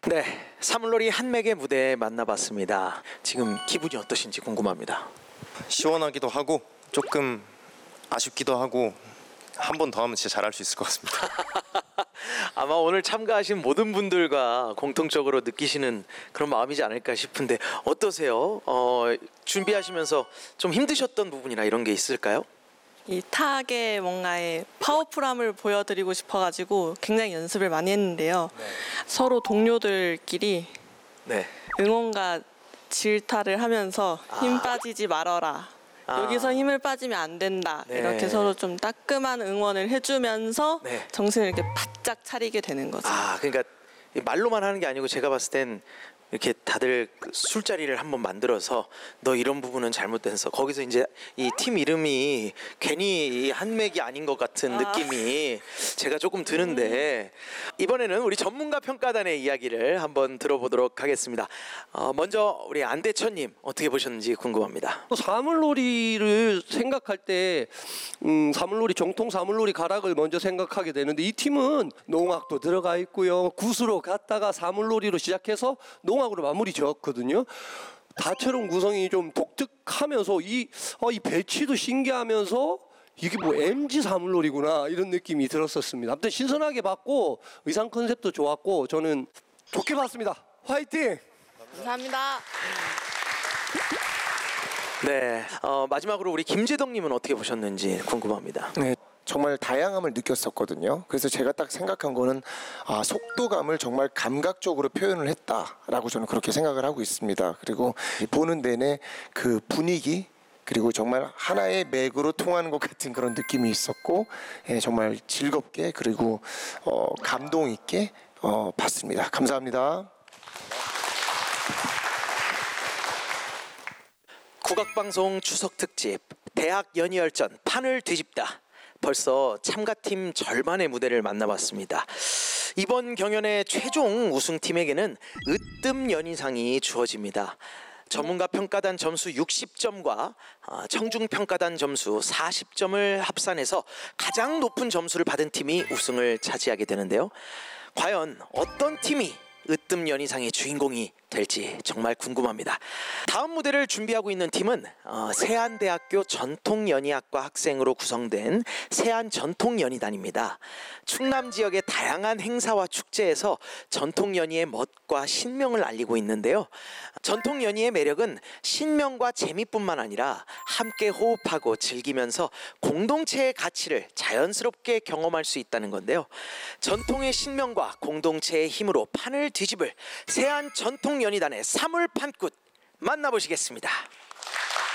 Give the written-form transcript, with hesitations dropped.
네, 사물놀이 한맥의 무대 만나봤습니다. 지금 기분이 어떠신지 궁금합니다. 시원하기도 하고 조금 아쉽기도 하고 한 번 더 하면 진짜 잘할 수 있을 것 같습니다. 아마 오늘 참가하신 모든 분들과 공통적으로 느끼시는 그런 마음이지 않을까 싶은데 어떠세요? 준비하시면서 좀 힘드셨던 부분이나 이런 게 있을까요? 이 탁의 뭔가의 파워풀함을 보여드리고 싶어가지고 굉장히 연습을 많이 했는데요. 서로 동료들끼리 응원과 질타를 하면서 힘 빠지지 말아라. 여기서 힘을 빠지면 안 된다. 이렇게 서로 좀 따끔한 응원을 해주면서 정신을 이렇게 바짝 차리게 되는 거죠. 그러니까 말로만 하는 게 아니고 제가 봤을 땐 이렇게 다들 술자리를 한번 만들어서 너 이런 부분은 잘못돼서 거기서 이제 이 팀 이름이 괜히 이 한맥이 아닌 것 같은 느낌이 제가 조금 드는데 이번에는 우리 전문가 평가단의 이야기를 한번 들어보도록 하겠습니다. 먼저 우리 안대천님 어떻게 보셨는지 궁금합니다. 사물놀이를 생각할 때 사물놀이 정통 사물놀이 가락을 먼저 생각하게 되는데 이 팀은 농악도 들어가 있고요. 굿으로 갔다가 사물놀이로 시작해서 농악으로 마무리 지었거든요. 다채로운 구성이 좀 독특하면서 이 배치도 신기하면서 이게 뭐 MG 사물놀이구나 이런 느낌이 들었었습니다. 아무튼 신선하게 봤고 의상 컨셉도 좋았고 저는 좋게 봤습니다. 화이팅! 감사합니다. 네, 마지막으로 우리 김재덕님은 어떻게 보셨는지 궁금합니다. 네, 정말 다양함을 느꼈었거든요. 그래서 제가 딱 생각한 거는 속도감을 정말 감각적으로 표현을 했다라고 저는 그렇게 생각을 하고 있습니다. 그리고 보는 내내 그 분위기 그리고 정말 하나의 맥으로 통하는 것 같은 그런 느낌이 있었고 정말 즐겁게 그리고 감동 있게 봤습니다. 감사합니다. 국악방송 추석특집 대학 연희열전 판을 뒤집다. 벌써 참가팀 절반의 무대를 만나봤습니다. 이번 경연의 최종 우승팀에게는 으뜸 연희상이 주어집니다. 전문가 평가단 점수 60점과 청중 평가단 점수 40점을 합산해서 가장 높은 점수를 받은 팀이 우승을 차지하게 되는데요. 과연 어떤 팀이 으뜸 연희상의 주인공이 될지 정말 궁금합니다. 다음 무대를 준비하고 있는 팀은 세안대학교 전통연희학과 학생으로 구성된 세안전통연희단입니다. 충남 지역의 다양한 행사와 축제에서 전통연희의 멋과 신명을 알리고 있는데요. 전통연희의 매력은 신명과 재미뿐만 아니라 함께 호흡하고 즐기면서 공동체의 가치를 자연스럽게 경험할 수 있다는 건데요. 전통의 신명과 공동체의 힘으로 판을 뒤집을 세안전통연희단의 사물판굿 만나보시겠습니다.